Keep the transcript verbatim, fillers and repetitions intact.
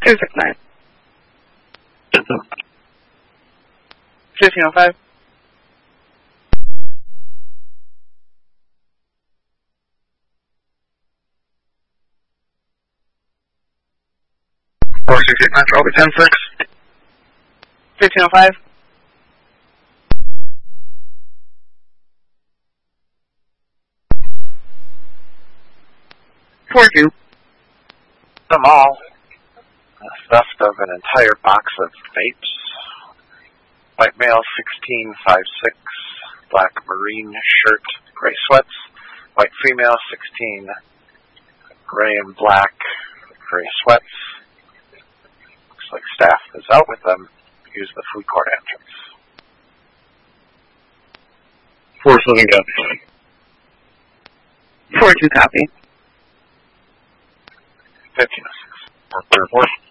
two six nine. fifteen oh five. four six eight nine, Charlie ten six. fifteen oh five. four two. The mall. Theft of an entire box of vapes. White male sixteen five six. Black marine shirt, gray sweats. White female sixteen. Gray and black, gray sweats. Looks like staff is out with them. Use the food court entrance. four seven copy. four two copy. fifteen oh six. Report.